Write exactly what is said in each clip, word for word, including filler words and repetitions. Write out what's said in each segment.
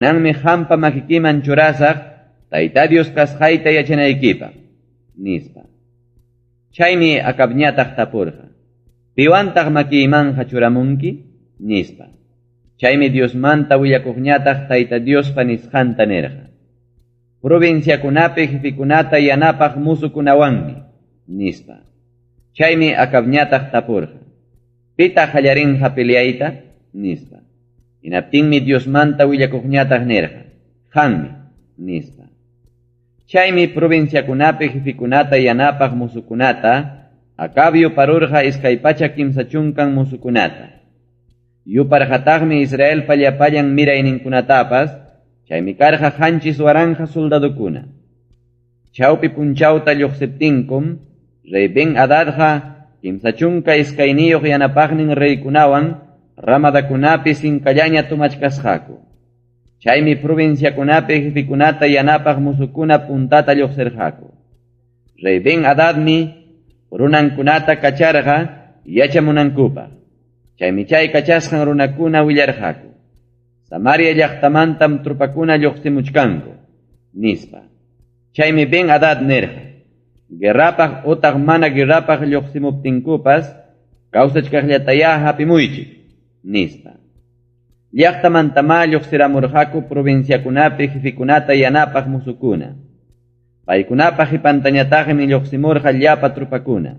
Nanmi hampa makikiman churasaq Tayta Dios kasqayta yachanaykipa nispa. Chaymi akabñataq tapurqa. Piwantaq makimanja churamunki nispa. Chaymi Diosmanta willakuqñataq Tayta Diospa nisqanta nirqa. Provinciakunapi jefikunata yanapaq musukunawanmi nispa. Chaymi akabñataq tapurqa. Pita qallarinqa peleayta nispa. Hinaptinmi Diosmanta willakuqñataq nirqa. Qanmi nispa. Chaymi provinciakunapi jefikunata yanapaq musukunata akabio parurqa iskaypacha kimsa chunkan musukunata. Yuparqataqmi Israel pallapallan mirayninkunatapas chaymi karqa qanchis waranja soldadukuna. Chawpi punchawta lluqsiptinkum rey Ben Hadadqa kimsa chunka iskayniyuq yanapaqnin reykunawan ramadakunapi sinkallaña tumachkasqaku. Chaymi provinciakunapi jefikunata yanapaq musukuna puntata lluqsirqaku. Rey Ben Hadadmi runankunata kacharqa yachamunankupaq. Chaymi chay kachasqan runakuna willarqaku. Samaria llaqtamantam trupakuna lluqsimuchkanku nispa. Chaymi Ben Hadad nirqa. Guerrapaq utaq mana guerrapaq lluqsimuptinkupas kawsachkaqllataya hapimuychik nispa. Llaqtamantama lluqsiramurqaku provinciakunapi jefikunata yanapaq musukuna. Paykunapa hipantañataqmi lluqsimurqa llapa trupakuna.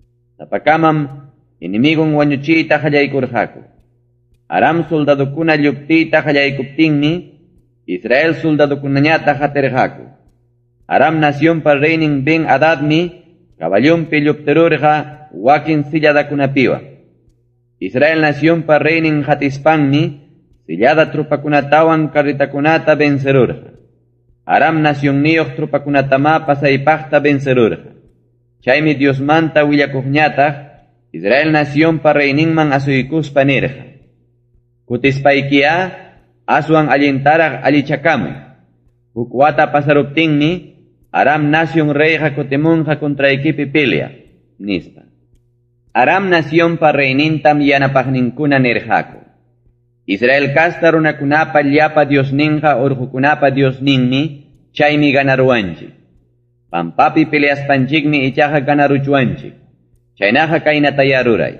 Tapakamam inimigun wañuchiyta qallaykurqaku. Aram soldadukuna lluptiyta qallaykuptinmi Israel soldadukunañata qatirqaku. Aram nacionpa reynin Ben Hadadmi caballunpi lluptirurqa wakin silladakunapiwan. Israel nacionpa reynin qatispanmi sillada trupakunatawan karritakunata vencerurqa. Aram nacionniyuq trupakunatama pasaypaqta vencerurqa. Chaymi Diosmanta willakuqñataq Israel nacionpa reyninman asuykuspa nirqa. Kutispaykiya aswan allintaraq allichakamuy. Huk wata pasaruptinmi Aram nación reyqa kutimunqa kontraykipi pelea nispa. Aram nacionpa reynintam yanapaqninkuna nirqaku. Israel kasta runakunapa llapa Diosninqa urqukunapa Diosninmi chaymi ganarwanchik. Pampapi peleaspanchikmi ichaqa ganaruchwanchik. Chaynaqa kaynataya ruray.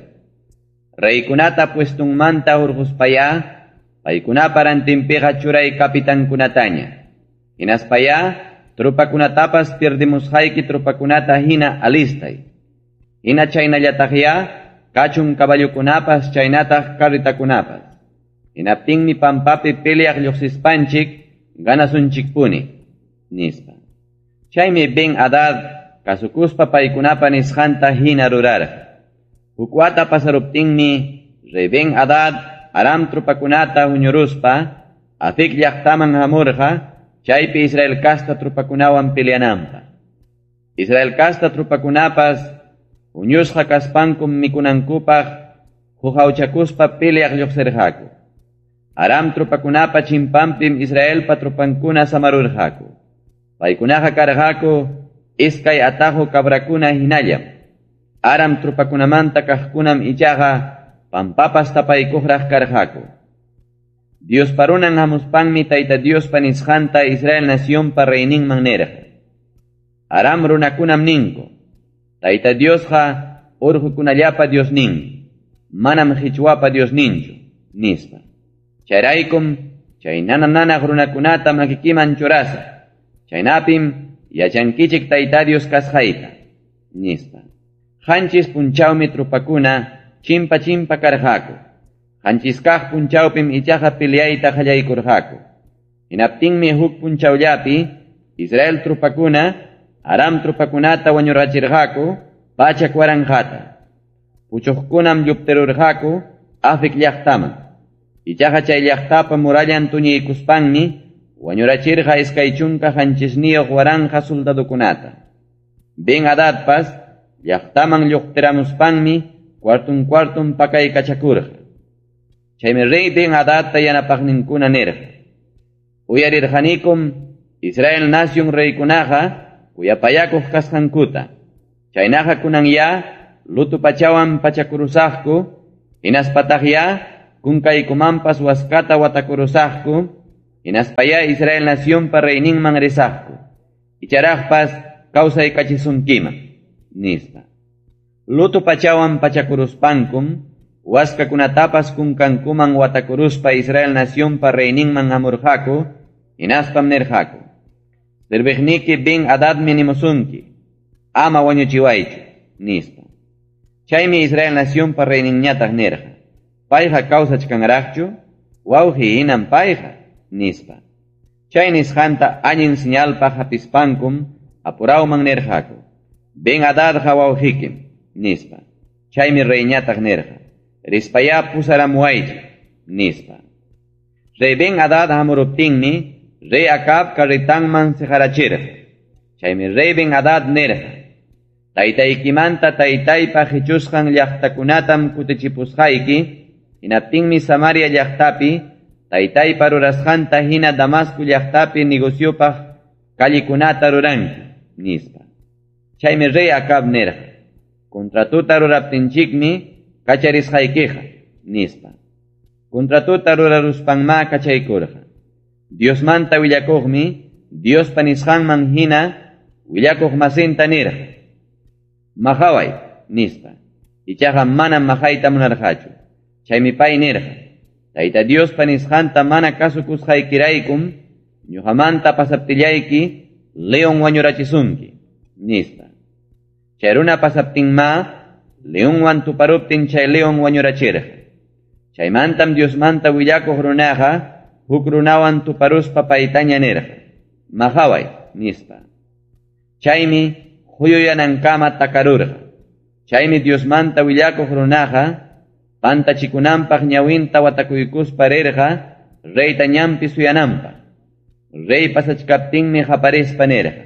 Reykunata puestunmanta urquspaya paykunapa rantinpiqa churay kapitankunataña. Hinaspaya trupakunatapas pierdimusqayki trupakunata hina alistay. Hina chaynallataqya kachun caballukunapas chaynataq karritakunapas. Hinaptinmi pampapi peleaq lluqsispanchik ganasunchikpuni nispa. Chaymi Ben Hadad kasukuspa paykunapa nisqanta hina rurarqa. Huk wata pasaruptinmi rey Ben Hadad Aram trupakunata huñuruspa Afik llaqtaman hamurqa chaypi Israel kasta trupakunawan peleananpa. Israel kasta trupakunapas huñusqa kaspankum mikunankupaq hujawchakuspa peleaq lluqsirqaku. Aram trupakunapa chimpampim Israelpa trupankuna samarurqaku. Paykunaqa karqaku iskay atajo kabrakuna hinallam. Aram trupakunamanta kaqkunam ichaqa pampapas tapaykuqraq karqaku. Dios parunan hamuspanmi Tayta Diospa nisqanta Israel nacionpa reyninman nirqa. Aram runakunam ninku. Tayta Diosqa urqukunallapa Diosninmi. Manam hichwapa Diosninchu nispa. Chayraykum chay nana nanaq runakunata makikiman churasa. Chaynapim yachankichik Tayta Dios kasqayta nispa. Qanchis punchawmi trupakuna chimpa chimpa karqaku. Qanchiskaq punchawpim ichaqa peleayta qallaykurqaku. Hinaptinmi huk punchawllapi Israel trupakuna Aram trupakunata wañurachirqaku pachak waranqata. Puchuqkunam lluptirurqaku Afik llaqtaman. Ichaqa chay llaqtapa murallan tuñiykuspanmi wañurachirqa iskay chunka qanchisniyuq waranja soldadukunata. Ben Hadadpas llaqtaman lluqtiramuspanmi cuartun cuartun pakay kachakurqa. Chaymi rey Ben Hadadta yanapaqninkuna nirqa. Uyarirqanikum Israel nación reykunaqa kuyapayakuq kasqankuta. Chaynaqa kunan ya lutu pachawan pachakurusaqku, hinaspataq ya kunkaykumanpas waskata watakurusaqku, Inaspaya Israel nación pa reinin man resajku. Icharajpas causa y kachisunkima. Nispa. Lutu pachawan pachakuruspankum. Huasca kunatapas kun kankuman watakuruspa Israel nación pa reinin man amurjaku. Inaspam nerjaku. Derbejniki bin adad minimosunki. Ama wañuchiwaichu. Nispa. Chaymi Israel nación pa reinin ñataq nerja. Payja causa chkangaraqchu. Wauji inan payja. Nispa. Chay nishanta añin señal pa hapispankum. Apurauman nerjaku. Ben adad hawaujikim. Nispa. Chaymi rey ñataq nerja. Rispaya pusaramuaycha. Nispa. Rey ben adad hamuruptinmi. Rey Acab karitangman sejarachirja. Chaymi rey ben adad nerja. Taytaykimanta taytaypa hichusqan llaqtakunatam kutichipusqayki. Hinaptinmi Samaria llaqtapi. Taytaypa rurasqanta hina Damasco llaqtapi negociopaq kallikunata ruranki. Nispa. Chaymi rey Acab nerja. Contratuta ruraptinchikmi kacharisqaykiqa. Nispa. Contratuta ruraruspanma kachaykurqa. Dios manta willakuqmi Dios panisqanman hina willakuq masinta nirqa. Mahaway. Nispa. Ichaqa manam mahayta munarqachu. Chaymi pay nirqa. Tayta Dios panisqanta mana kasukusqaykiraykum ñuqamanta pasaptillayki leon wañurachisunki. Nispa. Chay runa pasaptinma leonwan tuparuptin chay leon wañurachirqa. Chaymantam Diosmanta willakuq runaqa huk runawan tuparuspa paytaña nirqa. Mahaway. Nispa. Chaymi huyuyanankama takarurqa. Chaymi Diosmanta willakuq runaqa pantachikunanpaq ñawinta watakuykuspa rirqa reyta ñampi suyananpaq. Rey pasachkaptinmi haparispa nirqa.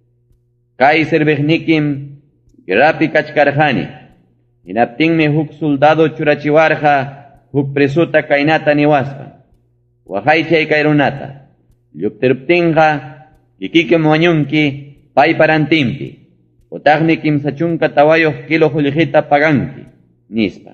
Kay sirviqnikim guerrapi kachkarqani. Hinaptinmi huk soldado churachiwarqa huk presuta kaynata niwaspa. Waqaychay kay runata. Lluptiruptinqa kikikim wañunki pay parantimpi. Utaqmi kimsa chunka tawayuq kilo huljita paganki. Nispa.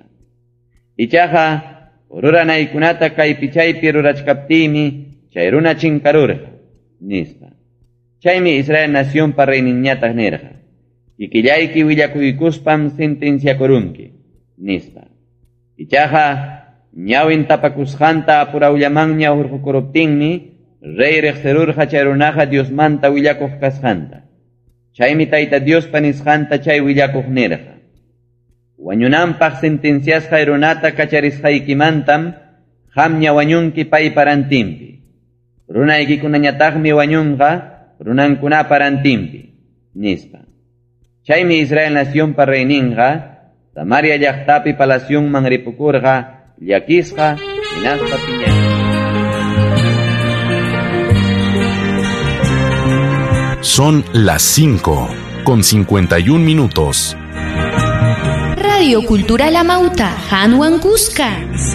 Ichaqa ruranaykunata kay pichaypi rurachkaptiymi chay runa chinkarurqa. Nispa. Chaymi Israel nación pa reiniñataq nirqa. Kikillayki willakuykuspam sentenciakurunki. Nispa. Ichaqa ñawin tapakusqanta apurawllamanña hurqukuruptinmi rey riqsirurqa chay runaqa Diosmanta willakuq kasqanta. Chaymi tayta Dios panisqanta chay willakuq nirqa. Wañunanpaq sentenciasqa runata kacharisqaykimantam qamña wañunki pay parantimpi. Runaykikunañataqmi wañunqa runankuna parantimpi. Nispa. Chaymi Israel nación pa reyninqa Samaria llaqtapi palacionman ripukurqa llakisqa hinaspa piñasqa. Son las cinco con cincuenta y un minutos. Radio Cultural Amauta, Hanhuan Cusca.